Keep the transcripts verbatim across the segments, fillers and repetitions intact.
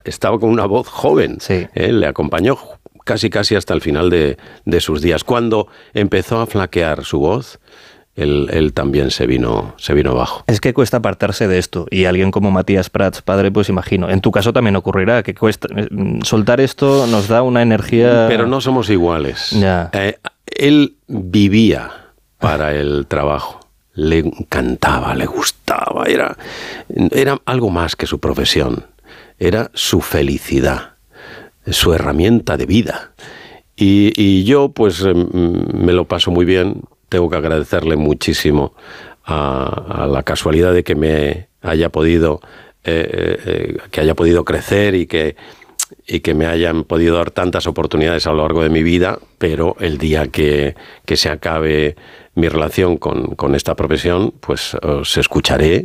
estaba con una voz joven, sí. ¿eh? Le acompañó casi casi hasta el final de, de sus días. Cuando empezó a flaquear su voz, él, él también se vino, se vino abajo. Es que cuesta apartarse de esto, y alguien como Matías Prats, padre, pues imagino, en tu caso también ocurrirá, que cuesta soltar esto, nos da una energía... Pero no somos iguales. Ya. Eh, él vivía para el trabajo, le encantaba, le gustaba, era, era algo más que su profesión, era su felicidad, su herramienta de vida. Y, y yo pues me lo paso muy bien. Tengo que agradecerle muchísimo a, a la casualidad de que me haya podido eh, eh, que haya podido crecer y que y que me hayan podido dar tantas oportunidades a lo largo de mi vida, pero el día que, que se acabe mi relación con, con esta profesión, pues os escucharé,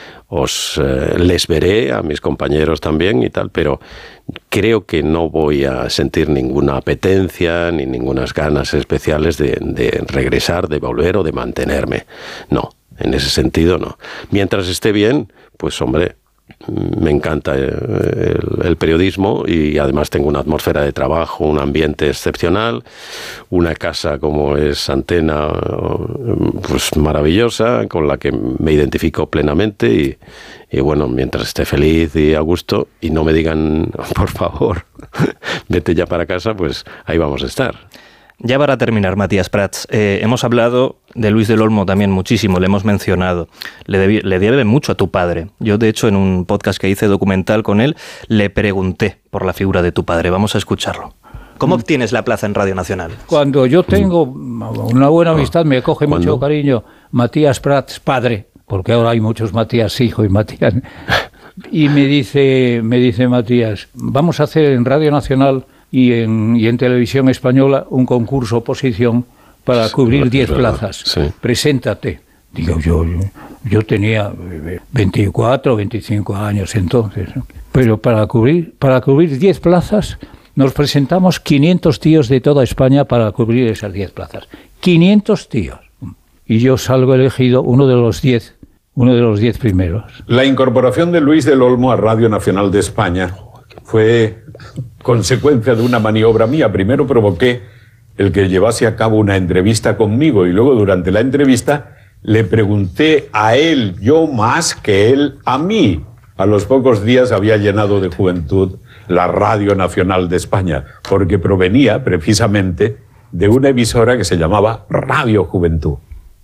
os eh, les veré a mis compañeros también y tal, pero creo que no voy a sentir ninguna apetencia ni ningunas ganas especiales de, de regresar, de volver o de mantenerme. No, en ese sentido no. Mientras esté bien, pues hombre, me encanta el, el periodismo y además tengo una atmósfera de trabajo, un ambiente excepcional, una casa como es Antena, pues maravillosa, con la que me identifico plenamente y, y bueno, mientras esté feliz y a gusto y no me digan, por favor, vete ya para casa, pues ahí vamos a estar. Ya para terminar, Matías Prats, eh, hemos hablado de Luis del Olmo también muchísimo, le hemos mencionado. Le, debí, le debe mucho a tu padre. Yo, de hecho, en un podcast que hice documental con él, le pregunté por la figura de tu padre. Vamos a escucharlo. ¿Cómo obtienes la plaza en Radio Nacional? Cuando yo tengo una buena amistad, me coge ¿Cuándo? mucho cariño Matías Prats, padre, porque ahora hay muchos Matías hijo y Matías... Y me dice, me dice Matías, vamos a hacer en Radio Nacional... Y en, y en Televisión Española un concurso oposición para cubrir diez plazas. Sí. Preséntate. Digo, yo, yo, yo tenía veinticuatro, veinticinco años entonces, ¿no? Pero para cubrir para cubrir diez plazas nos presentamos quinientos tíos de toda España para cubrir esas diez plazas. quinientos tíos. Y yo salgo elegido uno de los diez, uno de los diez primeros. La incorporación de Luis del Olmo a Radio Nacional de España fue consecuencia de una maniobra mía. Primero provoqué el que llevase a cabo una entrevista conmigo y luego durante la entrevista le pregunté a él, yo más que él, a mí. A los pocos días había llenado de juventud la Radio Nacional de España, porque provenía precisamente de una emisora que se llamaba Radio Juventud.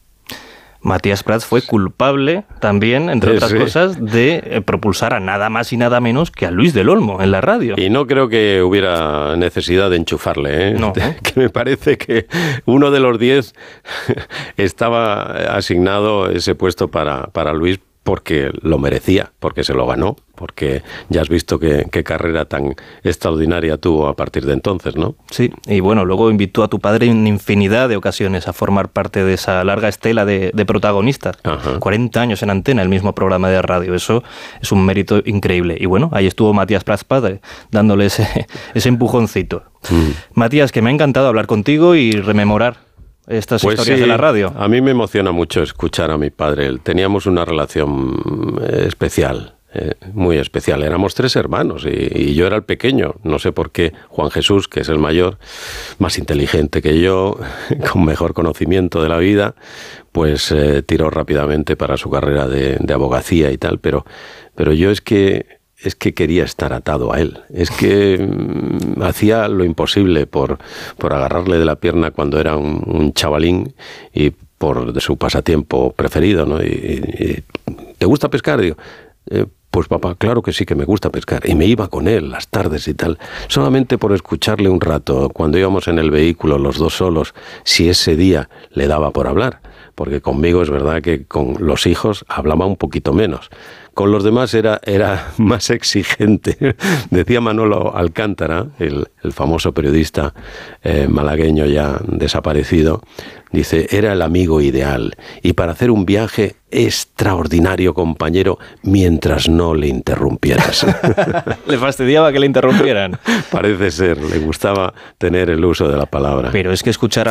Matías Prats fue culpable también, entre sí, otras sí. cosas, de eh, propulsar a nada más y nada menos que a Luis del Olmo en la radio. Y no creo que hubiera necesidad de enchufarle, ¿eh? No. Que me parece que uno de los diez estaba asignado ese puesto para, para Luis porque lo merecía, porque se lo ganó, porque ya has visto qué, qué carrera tan extraordinaria tuvo a partir de entonces, ¿no? Sí, y bueno, luego invitó a tu padre en infinidad de ocasiones a formar parte de esa larga estela de, de protagonistas. Ajá. cuarenta años en Antena, el mismo programa de radio, eso es un mérito increíble. Y bueno, ahí estuvo Matías Prats padre, dándole ese, ese empujoncito. Mm. Matías, que me ha encantado hablar contigo y rememorar estas pues historias sí, de la radio. A mí me emociona mucho escuchar a mi padre. Teníamos una relación especial, eh, muy especial. Éramos tres hermanos y, y yo era el pequeño. No sé por qué Juan Jesús, que es el mayor, más inteligente que yo, con mejor conocimiento de la vida, pues eh, tiró rápidamente para su carrera de, de abogacía y tal. Pero, pero yo es que... es que quería estar atado a él, es que mmm, hacía lo imposible por, por agarrarle de la pierna cuando era un, un chavalín y por de su pasatiempo preferido, ¿no? Y, y, ¿te gusta pescar? Digo, eh, pues papá, claro que sí que me gusta pescar. Y me iba con él las tardes y tal, solamente por escucharle un rato, cuando íbamos en el vehículo los dos solos, si ese día le daba por hablar, porque conmigo es verdad que con los hijos hablaba un poquito menos. Con los demás era, era más exigente. Decía Manolo Alcántara, el, el famoso periodista eh, malagueño ya desaparecido, dice, era el amigo ideal y para hacer un viaje extraordinario compañero mientras no le interrumpieras. ¿Le fastidiaba que le interrumpieran? Parece ser, le gustaba tener el uso de la palabra. Pero es que escuchar a